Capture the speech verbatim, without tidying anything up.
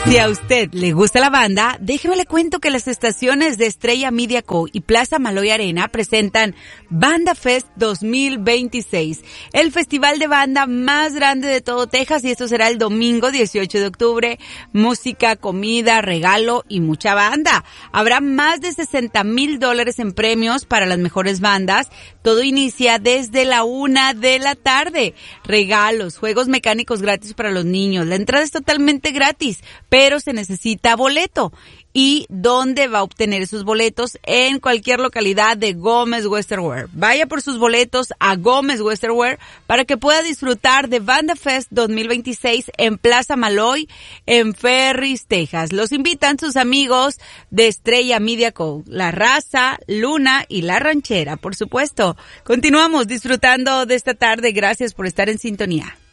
Si a usted le gusta la banda, déjeme le cuento que las estaciones de Estrella Media Co y Plaza Maloy Arena presentan Banda Fest dos mil veintiséis, el festival de banda más grande de todo Texas, y esto será el domingo dieciocho de octubre. Música, comida, regalo y mucha banda. Habrá más de sesenta mil dólares en premios para las mejores bandas. Todo inicia desde la una de la tarde. Regalos, juegos mecánicos gratis para los niños. La entrada es totalmente gratis, pero se necesita boleto. ¿Y dónde va a obtener esos boletos? En cualquier localidad de Gómez Western Wear. Vaya por sus boletos a Gómez Western Wear para que pueda disfrutar de Banda Fest dos mil veintiséis en Plaza Maloy, en Ferris, Texas. Los invitan sus amigos de Estrella Media Co, La Raza, Luna y La Ranchera, por supuesto. Continuamos disfrutando de esta tarde. Gracias por estar en sintonía.